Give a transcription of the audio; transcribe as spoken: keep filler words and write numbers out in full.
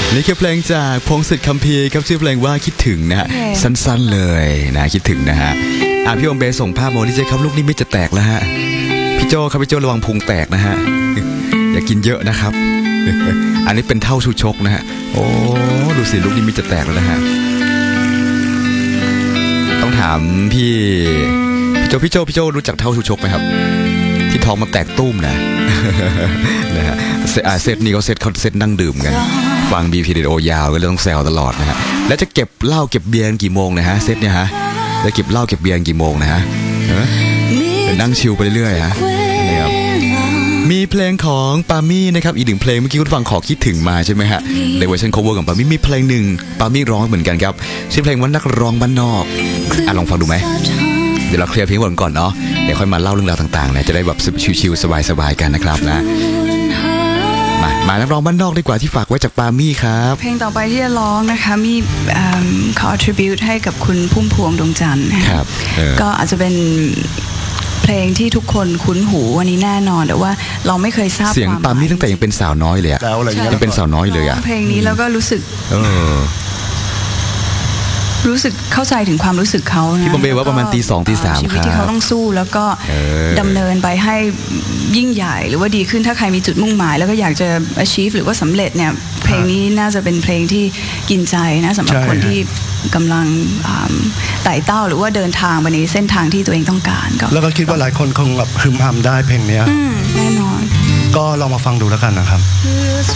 นี่คือเพลงจากพงศิษฐ์คัมภีร์ครับชื่อเพลงว่าคิดถึงนะฮะสั้นๆเลยนะคิดถึงนะฮะอ่ะพี่โอมเบส่งภาพโมดิเจครับลูกนี่ไม่จะแตกแล้วฮะพี่โจครับพี่โจระวังพุงแตกนะฮะอย่ากินเยอะนะครับอันนี้เป็นเท่าชูชกนะฮะโอ้ดูสิลูกนี่ไม่จะแตกแล้วนะฮะต้องถามพี่พี่โจพี่โจพี่โจรู้จักเท่าชูชกไหมครับที่ท้องมันแตกตุ้มนะนะฮะเซตนี้เขาเซตเขาเซตนั่งดื่มกันฟังบีพีเดโอยาวก็เลยต้องแซวตลอดนะฮะแล้วจะเก็บเหล้าเก็บเบียร์กี่โมงนะฮะเซตเนี่ยฮะจะเก็บเหล้าเก็บเบียร์กี่โมงนะฮะนั่งชิลไปเรื่อยๆฮะนี่ครับมีเพลงของปามี่นะครับอีกหนึ่งเพลงเมื่อกี้คุณฟังขอคิดถึงมาใช่ไหมฮะในเวอร์ชัน cover ของปามี่มีเพลงหนึ่งปามี่ร้องเหมือนกันครับชื่อเพลงว่านักร้องบ้านนอกอ่ะลองฟังดูไหมเดี๋ยวเราเคลียร์เพลงก่อนเนาะเดี๋ยวค่อยมาเล่าเรื่องราวต่างๆนะจะได้แบบชิวๆสบายๆกันนะครับนะมามานักร้องบ้านนอกดีกว่าที่ฝากไว้จากปามี่ครับเพลงต่อไปที่จะร้องนะคะมีขอ attribute ให้กับคุณพุ่มพวงดวงจันทร์ครับก็อาจจะเป็นเพลงที่ทุกคนคุ้นหูวันนี้แน่นอนแต่ว่าเราไม่เคยทราบเสียงปามี่ตั้งแต่ยังเป็นสาวน้อยเลยอะยังเป็นสาวน้อยเลยอะเพลงนี้แล้วก็รู้สึกรู้สึกเข้าใจถึงความรู้สึกเขานะที่ผมเบว่าประมาณตีสองตีสามครับชีวิตที่เขาต้องสู้แล้วก็ดำเนินไปให้ยิ่งใหญ่หรือว่าดีขึ้นถ้าใครมีจุดมุ่งหมายแล้วก็อยากจะ achieve หรือว่าสำเร็จเนี่ยเพลงนี้น่าจะเป็นเพลงที่กินใจนะสำหรับคนที่กำลังไต่เต้าหรือว่าเดินทางไปในเส้นทางที่ตัวเองต้องการแล้วก็คิดว่าหลายคนคงแบบฮึมฮัมได้เพลงนี้แน่นอนก็ลองมาฟังดูแล้วกันนะครับ